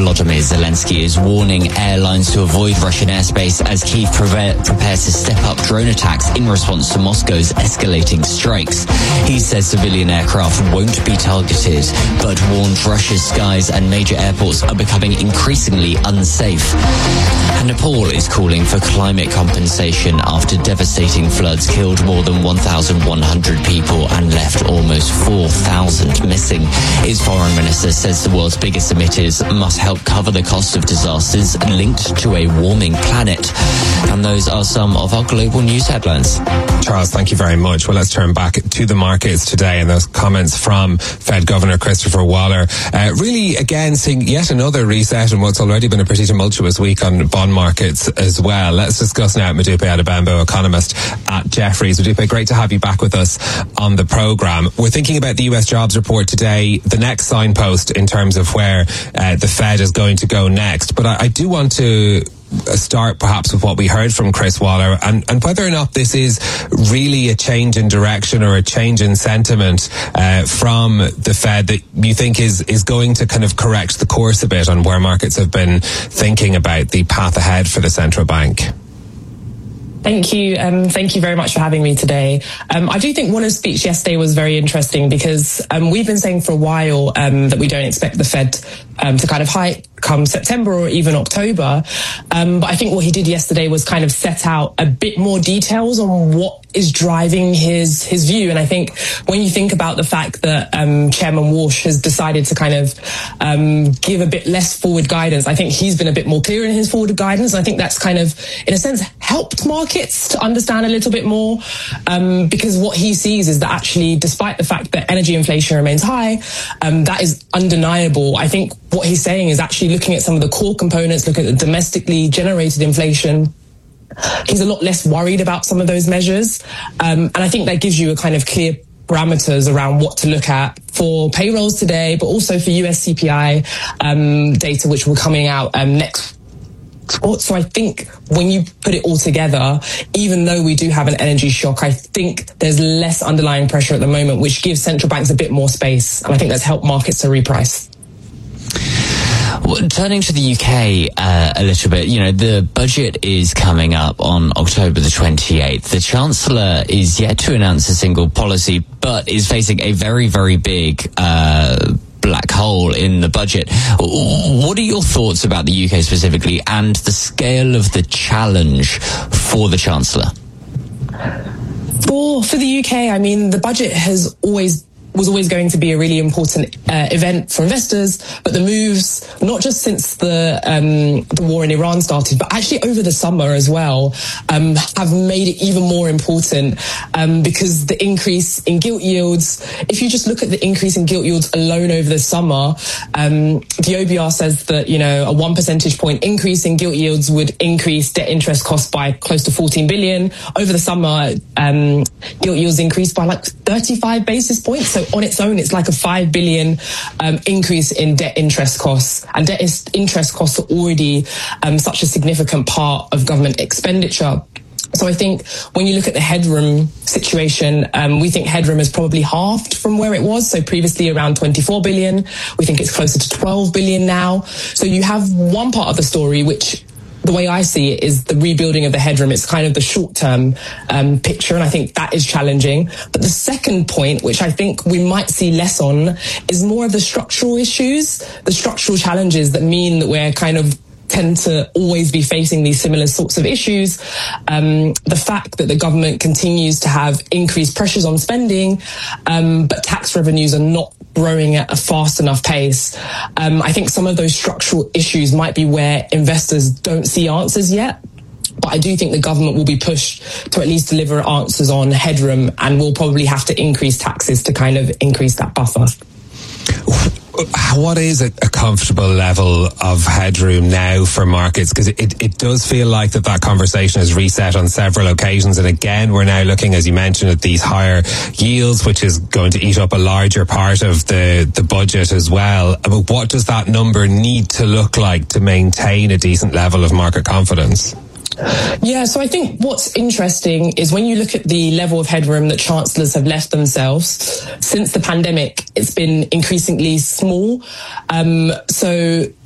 Volodymyr Zelensky is warning airlines to avoid Russian airspace as Kyiv prepares to step up drone attacks in response to Moscow's escalating strikes. He says civilian aircraft won't be targeted, but warned Russia's skies and major airports are becoming increasingly unsafe. And Nepal is calling for climate compensation after devastating floods killed more than 1,100 people and left almost 4,000 missing. Its foreign minister says the world's biggest emitters must help cover the cost of disasters linked to a warming planet. And those are some of our global news headlines. Charles, thank you very much. Well, let's turn back to the markets today and those comments from Fed Governor Christopher Waller. Really, again, seeing yet another reset in what's already been a pretty tumultuous week on bond markets as well. Let's discuss now Modupe Adebembo, economist at Jefferies. Modupe, great to have you back with us on the programme. We're thinking about the US jobs report today, the next signpost in terms of where the Fed is going to go next. But I do want to start perhaps with what we heard from Chris Waller and whether or not this is really a change in direction or a change in sentiment from the Fed that you think is going to kind of correct the course a bit on where markets have been thinking about the path ahead for the central bank. Thank you. Thank you very much for having me today. I do think Waller's speech yesterday was very interesting because we've been saying for a while that we don't expect the Fed to kind of hike come September or even October. But I think what he did yesterday was kind of set out a bit more details on what is driving his view. And I think when you think about the fact that Chairman Walsh has decided to kind of give a bit less forward guidance, I think he's been a bit more clear in his forward guidance. I think that's kind of, in a sense, helped markets to understand a little bit more because what he sees is that actually, despite the fact that energy inflation remains high, that is undeniable. I think what he's saying is actually looking at some of the core components, looking at the domestically generated inflation, he's a lot less worried about some of those measures. And I think that gives you a kind of clear parameters around what to look at for payrolls today, but also for US CPI data, which will be coming out next. So I think when you put it all together, even though we do have an energy shock, I think there's less underlying pressure at the moment, which gives central banks a bit more space. And I think that's helped markets to reprice. Well, turning to the UK a little bit, you know, the budget is coming up on October the 28th. The Chancellor is yet to announce a single policy, but is facing a very, very big black hole in the budget. What are your thoughts about the UK specifically and the scale of the challenge for the Chancellor? For the UK, I mean, the budget was always going to be a really important event for investors, but the moves, not just since the war in Iran started, but actually over the summer as well, have made it even more important because the increase in gilt yields, if you just look at the increase in gilt yields alone over the summer, the OBR says that, you know, a 1 percentage point increase in gilt yields would increase debt interest costs by close to 14 billion. Over the summer, gilt yields increased by like 35 basis points. So on its own, it's like a 5 billion increase in debt interest costs. And debt interest costs are already such a significant part of government expenditure. So I think when you look at the headroom situation, we think headroom is probably halved from where it was. So previously around 24 billion. We think it's closer to 12 billion now. So you have one part of the story, which the way I see it is the rebuilding of the headroom. It's kind of the short-term picture, and I think that is challenging. But the second point, which I think we might see less on, is more of the structural issues, the structural challenges that mean that we're kind of tend to always be facing these similar sorts of issues. The fact that the government continues to have increased pressures on spending, but tax revenues are not growing at a fast enough pace. I think some of those structural issues might be where investors don't see answers yet. But I do think the government will be pushed to at least deliver answers on headroom, and will probably have to increase taxes to kind of increase that buffer. What is a comfortable level of headroom now for markets? Because it does feel like that conversation has reset on several occasions. And again, we're now looking, as you mentioned, at these higher yields, which is going to eat up a larger part of the budget as well. But what does that number need to look like to maintain a decent level of market confidence? Yeah, so I think what's interesting is when you look at the level of headroom that chancellors have left themselves since the pandemic, it's been increasingly small. So